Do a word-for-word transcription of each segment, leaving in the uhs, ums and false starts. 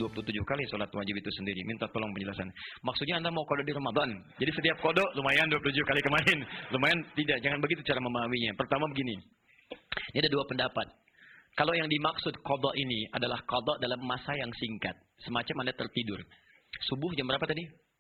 dua puluh tujuh kali sholat wajib itu sendiri. Minta tolong penjelasan. Maksudnya Anda mau kodok di Ramadan. Jadi setiap kodok lumayan dua puluh tujuh kali kemarin. Lumayan tidak. Jangan begitu cara memahaminya. Pertama begini. Ini ada dua pendapat. Kalau yang dimaksud kodok ini adalah kodok dalam masa yang singkat. Semacam Anda tertidur. Subuh jam berapa tadi?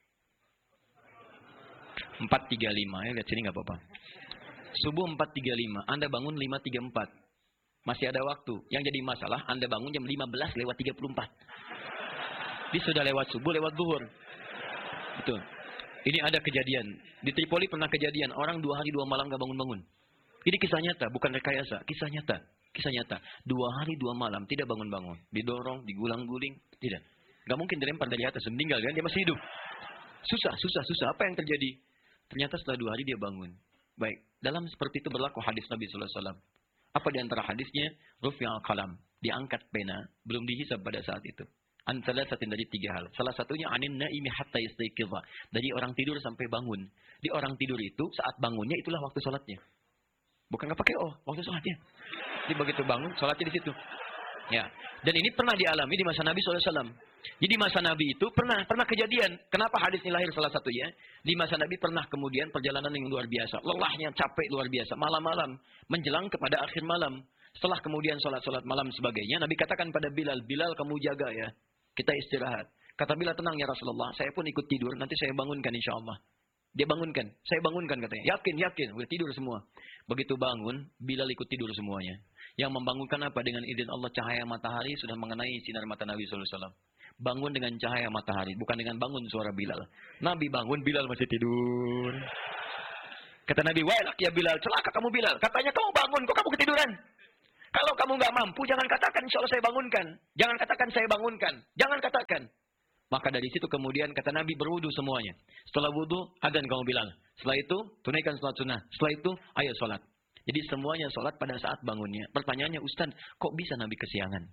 empat tiga puluh lima. Ya, lihat sini nggak apa-apa. Subuh empat tiga puluh lima. Anda bangun lima tiga puluh empat. Masih ada waktu. Yang jadi masalah, Anda bangun jam lima belas lewat tiga puluh empat. Ini sudah lewat subuh, lewat zuhur. Betul. Ini ada kejadian. Di Tripoli pernah kejadian. Orang dua hari dua malam gak bangun-bangun. Ini kisah nyata, bukan rekayasa. Kisah nyata. Kisah nyata. Dua hari dua malam tidak bangun-bangun. Didorong, digulang-guling. Tidak. Gak mungkin dilempar dari atas. Meninggal kan? Dia masih hidup. Susah, susah, susah. Apa yang terjadi? Ternyata setelah dua hari dia bangun. Baik. Dalam seperti itu berlaku hadis Nabi sallallahu alaihi wasallam. Apa di antara hadisnya? Rufi'al qalam. Diangkat pena. Belum dihisab pada saat itu. Antara satu dari tiga hal. Salah satunya anin naimi hatta yastayqidha. Dari orang tidur sampai bangun. Di orang tidur itu saat bangunnya itulah waktu sholatnya. Bukan nggak pakai oh, waktu sholatnya. Jadi begitu bangun, sholatnya di situ. Ya. Dan ini pernah dialami di masa Nabi sallallahu alaihi wasallam. Jadi masa Nabi itu pernah pernah kejadian. Kenapa hadis ini lahir salah satunya? Di masa Nabi pernah kemudian perjalanan yang luar biasa. Lelahnya capek luar biasa. Malam-malam. Menjelang kepada akhir malam. Setelah kemudian sholat-sholat malam sebagainya. Nabi katakan pada Bilal. Bilal kamu jaga ya. Kita istirahat. Kata Bilal, tenang ya Rasulullah. Saya pun ikut tidur. Nanti saya bangunkan insya Allah. Dia bangunkan. Saya bangunkan katanya. Yakin, yakin. Udah tidur semua. Begitu bangun, Bilal ikut tidur semuanya. Yang membangunkan apa? Dengan izin Allah cahaya matahari sudah mengenai sinar mata Nabi sallallahu alaihi wasallam. Bangun dengan cahaya matahari. Bukan dengan bangun suara Bilal. Nabi bangun, Bilal masih tidur. Kata Nabi, wailak ya Bilal. Celaka kamu Bilal. Katanya kamu bangun, kok kamu ketiduran? Kalau kamu nggak mampu, jangan katakan insya Allah saya bangunkan. Jangan katakan saya bangunkan. Jangan katakan. Maka dari situ kemudian kata Nabi berwudu semuanya. Setelah wudu, adzan kamu Bilal. Setelah itu, tunaikan sholat sunnah. Setelah itu, ayo sholat. Jadi semuanya sholat pada saat bangunnya. Pertanyaannya, Ustaz, kok bisa Nabi kesiangan?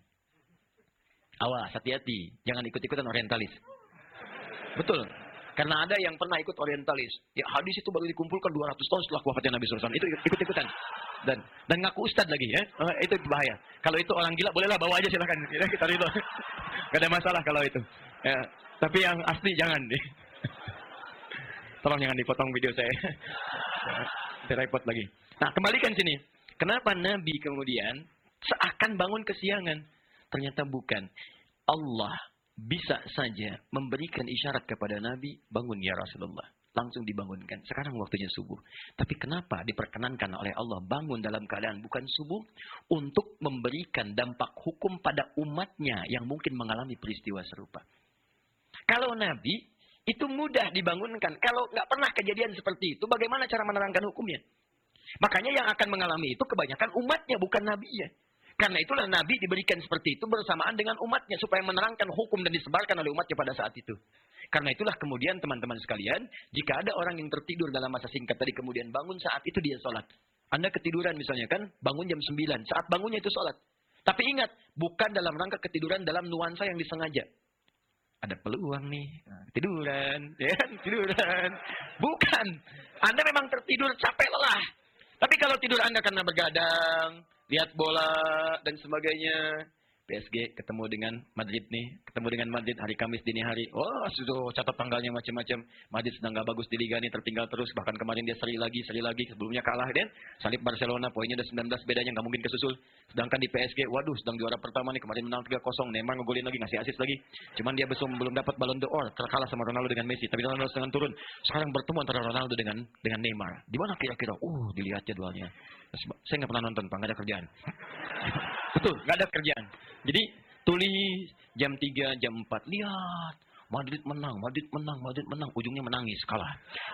Awas, hati-hati. Jangan ikut-ikutan orientalis. Betul. Karena ada yang pernah ikut orientalis. Ya, hadis itu baru dikumpulkan dua ratus tahun setelah wafatnya Nabi sallallahu alaihi wasallam. Itu ikut-ikutan. Dan dan ngaku ustad lagi ya. Uh, itu bahaya. Kalau itu orang gila bolehlah bawa aja silakan. Ya, kita ridho. Gak ada masalah kalau itu. Ya, tapi yang asli jangan deh. Tolong jangan dipotong video saya. Saya repot lagi. Nah, kembalikan sini. Kenapa Nabi kemudian seakan bangun kesiangan? Ternyata bukan. Allah bisa saja memberikan isyarat kepada Nabi, bangun ya Rasulullah. Langsung dibangunkan. Sekarang waktunya subuh. Tapi kenapa diperkenankan oleh Allah bangun dalam keadaan bukan subuh? Untuk memberikan dampak hukum pada umatnya yang mungkin mengalami peristiwa serupa. Kalau Nabi, itu mudah dibangunkan. Kalau nggak pernah kejadian seperti itu, bagaimana cara menerangkan hukumnya? Makanya yang akan mengalami itu kebanyakan umatnya, bukan Nabinya. Karena itulah Nabi diberikan seperti itu bersamaan dengan umatnya. Supaya menerangkan hukum dan disebarkan oleh umatnya pada saat itu. Karena itulah kemudian teman-teman sekalian. Jika ada orang yang tertidur dalam masa singkat tadi kemudian bangun saat itu dia sholat. Anda ketiduran misalnya kan. Bangun jam sembilan. Saat bangunnya itu sholat. Tapi ingat. Bukan dalam rangka ketiduran dalam nuansa yang disengaja. Ada peluang nih. Tiduran. Ya, tiduran. Bukan. Anda memang tertidur capek lelah. Tapi kalau tidur Anda karena bergadang. Lihat bola dan sebagainya. P S G ketemu dengan Madrid nih. Ketemu dengan Madrid hari Kamis dini hari. Oh, sudah catat tanggalnya macam-macam. Madrid sedang gak bagus di Liga nih. Tertinggal terus. Bahkan kemarin dia seri lagi, seri lagi. Sebelumnya kalah dan salib Barcelona. Poinnya ada sembilan belas bedanya. Gak mungkin kesusul. Sedangkan di P S G. Waduh, sedang juara pertama nih. Kemarin menang tiga kosong. Neymar ngegolin lagi. Ngasih asis lagi. Cuman dia besok belum dapat Ballon d'Or. Terkalah sama Ronaldo dengan Messi. Tapi Ronaldo sedang turun. Sekarang bertemu antara Ronaldo dengan dengan Neymar. Di mana kira-kira? Uh, dilihat jadwalnya. Saya nggak pernah nonton, Pak. Nggak ada kerjaan. Betul, nggak ada kerjaan. Jadi tulis jam tiga, jam empat. Lihat, Madrid menang, Madrid menang, Madrid menang. Ujungnya menangis, kalah.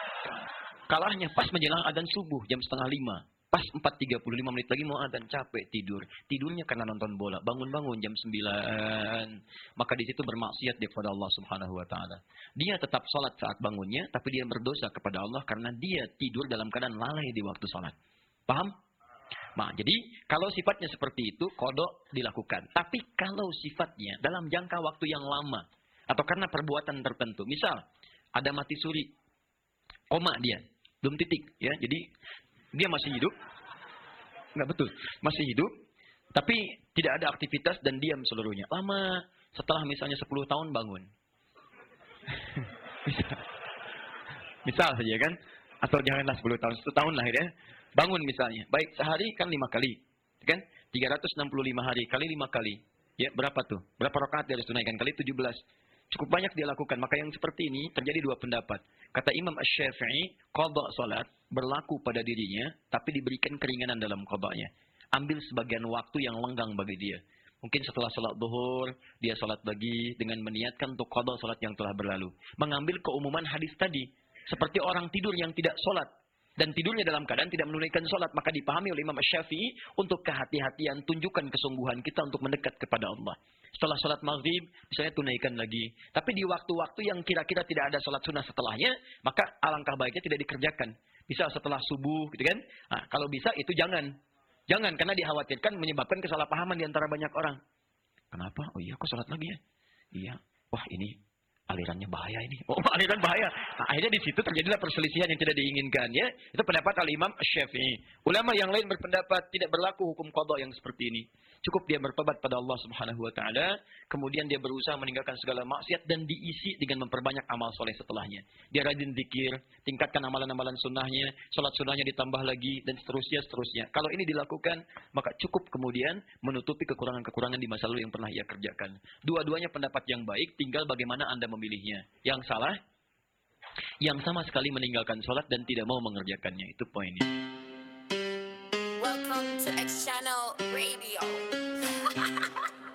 Kalahnya pas menjelang adzan subuh jam setengah lima. Pas empat tiga puluh lima menit lagi mau adzan, capek tidur. Tidurnya karena nonton bola. Bangun-bangun jam sembilan. Maka di situ bermaksiat kepada Allah Subhanahu wa taala. Dia tetap sholat saat bangunnya, tapi dia berdosa kepada Allah karena dia tidur dalam keadaan lalai di waktu sholat. Paham? Nah, jadi kalau sifatnya seperti itu, kodok dilakukan. Tapi kalau sifatnya dalam jangka waktu yang lama, atau karena perbuatan tertentu, misal ada mati suri, koma dia, belum titik, ya, jadi dia masih hidup, nggak betul, masih hidup, tapi tidak ada aktivitas dan diam seluruhnya. Lama, Setelah misalnya sepuluh tahun bangun. Misal. Misal saja kan. Atau janganlah sepuluh tahun, satu tahun lah ya. Bangun misalnya. Baik, sehari kan lima kali. Kan? tiga ratus enam puluh lima hari kali lima kali. Ya, berapa tuh? Berapa rakaat dia harus tunaikan? Kali tujuh belas. Cukup banyak dia lakukan. Maka yang seperti ini terjadi dua pendapat. Kata Imam Asy-Syafi'i, qadha salat berlaku pada dirinya, tapi diberikan keringanan dalam qadhanya. Ambil sebagian waktu yang lenggang bagi dia. Mungkin setelah salat zuhur, dia salat lagi dengan meniatkan untuk qadha salat yang telah berlalu. Mengambil keumuman hadis tadi. Seperti orang tidur yang tidak salat. Dan tidurnya dalam keadaan tidak menunaikan sholat. Maka dipahami oleh Imam Syafi'i untuk kehati-hatian, tunjukkan kesungguhan kita untuk mendekat kepada Allah. Setelah sholat maghrib, misalnya tunaikan lagi. Tapi di waktu-waktu yang kira-kira tidak ada sholat sunnah setelahnya, maka alangkah baiknya tidak dikerjakan. Bisa setelah subuh, gitu kan? Nah, kalau bisa itu jangan. Jangan, karena dikhawatirkan menyebabkan kesalahpahaman di antara banyak orang. Kenapa? Oh iya, kok sholat lagi ya? Iya. Wah, ini alirannya bahaya ini. Oh, aliran bahaya. Nah, akhirnya di situ terjadilah perselisihan yang tidak diinginkan, ya. Itu pendapat Al-Imam Syafi'i. Ulama yang lain berpendapat tidak berlaku hukum qadha yang seperti ini. Cukup dia bertobat pada Allah Subhanahu wa taala, kemudian dia berusaha meninggalkan segala maksiat dan diisi dengan memperbanyak amal soleh setelahnya. Dia rajin zikir, tingkatkan amalan-amalan sunnahnya, salat sunnahnya ditambah lagi dan seterusnya seterusnya. Kalau ini dilakukan, maka cukup kemudian menutupi kekurangan-kekurangan di masa lalu yang pernah ia kerjakan. Dua-duanya pendapat yang baik, tinggal bagaimana Anda memilihnya. Yang salah, yang sama sekali meninggalkan sholat dan tidak mau mengerjakannya. Itu poinnya. Welcome to X Channel Radio.